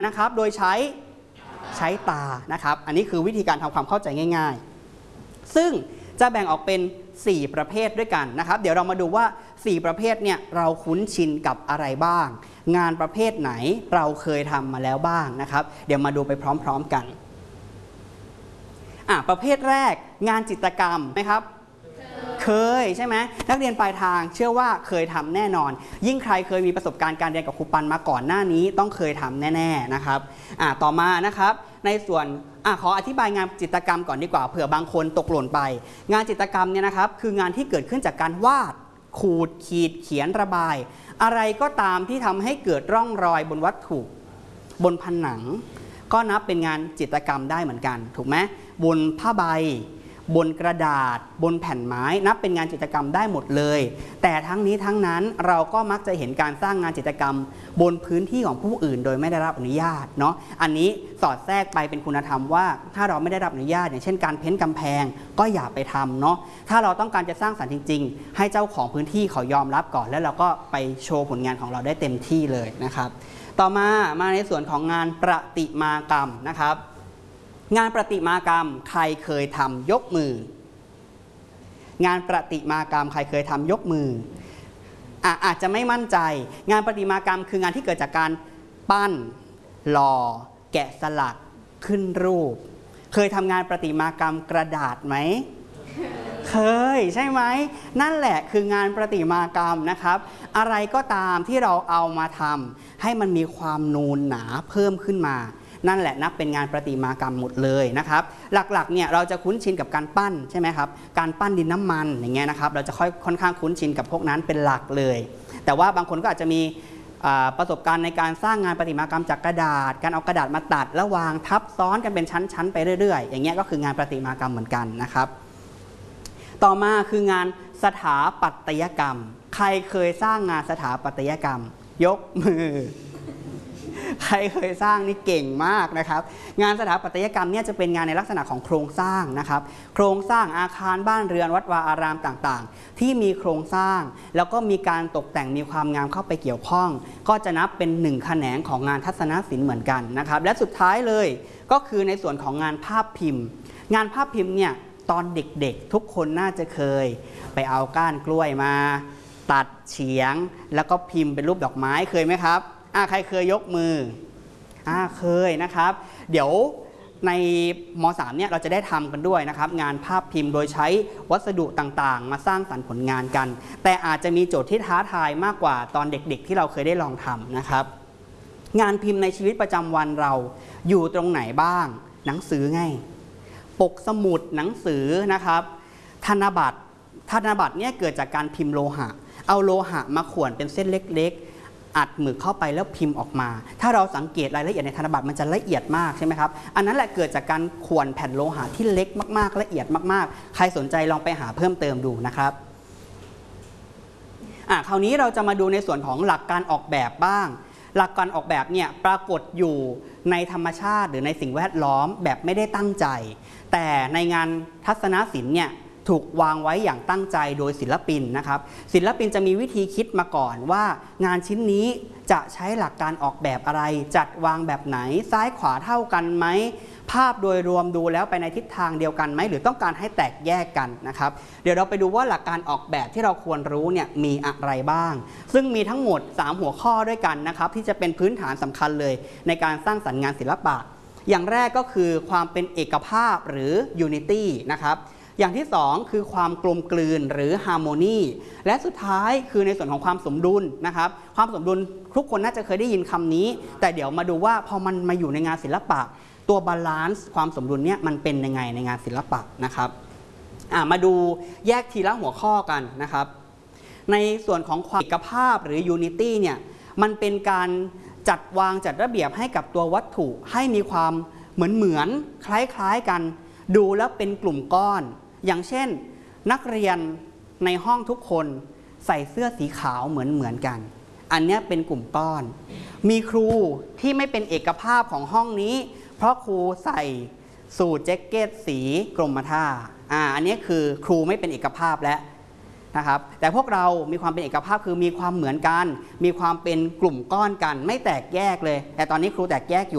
นะครับโดยใช้ตานะครับอันนี้คือวิธีการทำความเข้าใจง่ายๆซึ่งจะแบ่งออกเป็น4ประเภทด้วยกันนะครับเดี๋ยวเรามาดูว่า4ประเภทเนี่ยเราคุ้นชินกับอะไรบ้างงานประเภทไหนเราเคยทำมาแล้วบ้างนะครับเดี๋ยวมาดูไปพร้อมๆกันประเภทแรกงานจิตรกรรมไหมครับเคยใช่ไหมนักเรียนปลายทางเชื่อว่าเคยทำแน่นอนยิ่งใครเคยมีประสบการณ์การเรียนกับครูปันมาก่อนหน้านี้ต้องเคยทำแน่ๆนะครับต่อมานะครับในส่วนขออธิบายงานจิตรกรรมก่อนดีกว่าเผื่อบางคนตกหล่นไปงานจิตรกรรมเนี่ยนะครับคืองานที่เกิดขึ้นจากการวาดขูดขีดเขียนระบายอะไรก็ตามที่ทำให้เกิดร่องรอยบนวัตถุบนผนังก็นับเป็นงานจิตรกรรมได้เหมือนกันถูกไหมบนผ้าใบบนกระดาษบนแผ่นไม้นับเป็นงานจิตรกรรมได้หมดเลยแต่ทั้งนี้ทั้งนั้นเราก็มักจะเห็นการสร้างงานจิตรกรรมบนพื้นที่ของผู้อื่นโดยไม่ได้รับอนุญาตเนาะอันนี้สอดแทรกไปเป็นคุณธรรมว่าถ้าเราไม่ได้รับอนุญาตอย่างเช่นการเพ้นท์กำแพงก็อย่าไปทำเนาะถ้าเราต้องการจะสร้างสรรค์จริงๆให้เจ้าของพื้นที่เขายอมรับก่อนแล้วเราก็ไปโชว์ผลงานของเราได้เต็มที่เลยนะครับต่อมาในส่วนของงานประติมากรรมนะครับงานประติมากรรมใครเคยทำยกมืองานประติมากรรมใครเคยทำยกมืออาจจะไม่มั่นใจงานประติมากรรมคืองานที่เกิดจากการปั้นหล่อแกะสลักขึ้นรูปเคยทำงานประติมากรรมกระดาษไหมเคยใช่ไหมนั่นแหละคืองานประติมากรรมนะครับอะไรก็ตามที่เราเอามาทำให้มันมีความนูนหนาเพิ่มขึ้นมานั่นแหละนับเป็นงานประติมากรรมหมดเลยนะครับหลักๆเนี่ยเราจะคุ้นชินกับการปั้นใช่ไหมครับการปั้นดินน้ำมันอย่างเงี้ยนะครับเราจะค่อนข้างคุ้นชินกับพวกนั้นเป็นหลักเลยแต่ว่าบางคนก็อาจจะมีประสบการณ์ในการสร้างงานประติมากรรมจากกระดาษการเอากระดาษมาตัดแล้ววางทับซ้อนกันเป็นชั้นๆไปเรื่อยๆอย่างเงี้ยก็คืองานประติมากรรมเหมือนกันนะครับต่อมาคืองานสถาปัตยกรรมใครเคยสร้างงานสถาปัตยกรรมยกมือใครเคยสร้างนี่เก่งมากนะครับงานสถาปัตยกรรมเนี่ยจะเป็นงานในลักษณะของโครงสร้างนะครับโครงสร้างอาคารบ้านเรือนวัดวาอารามต่างๆที่มีโครงสร้างแล้วก็มีการตกแต่งมีความงามเข้าไปเกี่ยวข้องก็จะนับเป็น1แขนงของงานทัศนศิลป์เหมือนกันนะครับและสุดท้ายเลยก็คือในส่วนของงานภาพพิมพ์งานภาพพิมพ์เนี่ยตอนเด็กๆทุกคนน่าจะเคยไปเอาก้านกล้วยมาตัดเฉียงแล้วก็พิมพ์เป็นรูปดอกไม้เคยไหมครับใครเคยยกมือเคยนะครับเดี๋ยวในม.3 เนี่ยเราจะได้ทำกันด้วยนะครับงานภาพพิมพ์โดยใช้วัสดุต่างๆมาสร้างสรรค์ผลงานกันแต่อาจจะมีโจทย์ที่ท้าทายมากกว่าตอนเด็กๆที่เราเคยได้ลองทำนะครับงานพิมพ์ในชีวิตประจำวันเราอยู่ตรงไหนบ้างหนังสือไงปกสมุดหนังสือนะครับธนบัตรเนี่ยเกิดจากการพิมพ์โลหะเอาโลหะมาข่วนเป็นเส้นเล็กๆอัดหมึกเข้าไปแล้วพิมพ์ออกมาถ้าเราสังเกตรายละเอียดในธนบัตรมันจะละเอียดมากใช่ไหมครับอันนั้นแหละเกิดจากการข่วนแผ่นโลหะที่เล็กมากๆละเอียดมากๆใครสนใจลองไปหาเพิ่มเติมดูนะครับคราวนี้เราจะมาดูในส่วนของหลักการออกแบบบ้างหลักการออกแบบเนี่ยปรากฏอยู่ในธรรมชาติหรือในสิ่งแวดล้อมแบบไม่ได้ตั้งใจแต่ในงานทัศนศิลป์เนี่ยถูกวางไว้อย่างตั้งใจโดยศิลปินนะครับศิลปินจะมีวิธีคิดมาก่อนว่างานชิ้นนี้จะใช้หลักการออกแบบอะไรจัดวางแบบไหนซ้ายขวาเท่ากันไหมภาพโดยรวมดูแล้วไปในทิศทางเดียวกันไหมหรือต้องการให้แตกแยกกันนะครับเดี๋ยวเราไปดูว่าหลักการออกแบบที่เราควรรู้เนี่ยมีอะไรบ้างซึ่งมีทั้งหมด3หัวข้อด้วยกันนะครับที่จะเป็นพื้นฐานสำคัญเลยในการสร้างสรรค์งานศิลปะอย่างแรกก็คือความเป็นเอกภาพหรือ Unity นะครับอย่างที่2คือความกลมกลืนหรือ Harmony และสุดท้ายคือในส่วนของความสมดุลนะครับความสมดุลทุกคนน่าจะเคยได้ยินคำนี้แต่เดี๋ยวมาดูว่าพอมันมาอยู่ในงานศิลปะตัวบาลานซ์ความสมดุลเนี่ยมันเป็นยังไงในงานศิลปะนะครับมาดูแยกทีละหัวข้อกันนะครับในส่วนของความเอกภาพหรือ Unity เนี่ยมันเป็นการจัดวางจัดระเบียบให้กับตัววัตถุให้มีความเหมือนคล้ายๆกันดูแล้วเป็นกลุ่มก้อนอย่างเช่นนักเรียนในห้องทุกคนใส่เสื้อสีขาวเหมือนกันอันนี้เป็นกลุ่มก้อนมีครูที่ไม่เป็นเอกภาพของห้องนี้เพราะครูใส่สูทแจ็คเก็ตสีกรมท่าอันนี้คือครูไม่เป็นเอกภาพแล้วนะครับแต่พวกเรามีความเป็นเอกภาพคือมีความเหมือนกันมีความเป็นกลุ่มก้อนกันไม่แตกแยกเลยแต่ตอนนี้ครูแตกแยกอยู่